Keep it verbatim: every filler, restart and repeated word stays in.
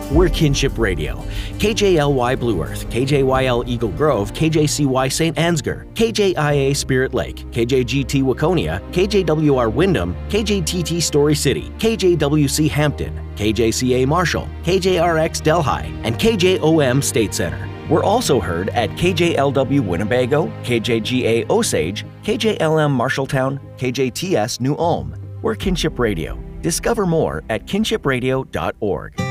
We're Kinship Radio. K J L Y Blue Earth, K J Y L Eagle Grove, K J C Y Saint Ansgar, K J I A Spirit Lake, K J G T Waconia, K J W R Wyndham, K J T T Story City, K J W C Hampton, K J C A Marshall, K J R X Delhi, and K J O M State Center. We're also heard at K J L W Winnebago, K J G A Osage, K J L M Marshalltown, K J T S New Ulm. We're Kinship Radio. Discover more at kinship radio dot org.